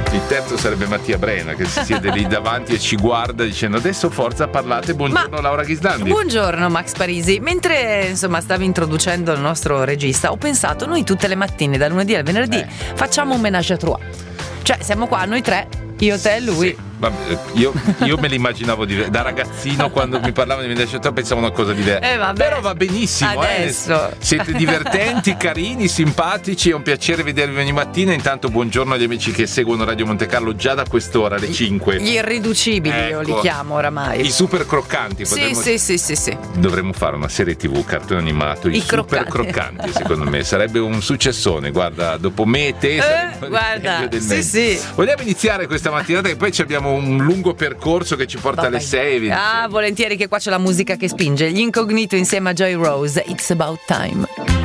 Il terzo sarebbe Mattia Brena, che si siede lì davanti e ci guarda dicendo adesso forza parlate, buongiorno Laura Ghislandi. Buongiorno Max Parisi. Mentre insomma stavi introducendo il nostro regista, ho pensato, noi tutte le mattine dal lunedì al venerdì facciamo un ménage à trois. Cioè siamo qua noi tre, io, te e lui. Sì. Io me l'immaginavo da ragazzino, quando mi parlavano di Mendes pensavo una cosa diversa. Però va benissimo. Adesso. Siete divertenti, carini, simpatici. È un piacere vedervi ogni mattina. Intanto buongiorno agli amici che seguono Radio Monte Carlo già da quest'ora, alle 5. Gli irriducibili, io li chiamo oramai. I super croccanti. Sì. Dovremmo fare una serie TV, cartone animato, i super croccanti. Secondo me sarebbe un successone. Guarda, dopo me e te guarda, sì. Vogliamo iniziare questa mattinata e poi abbiamo un lungo percorso che ci porta alle 6. Volentieri, che qua c'è la musica che spinge. Gli Incognito insieme a Joy Rose, It's About Time.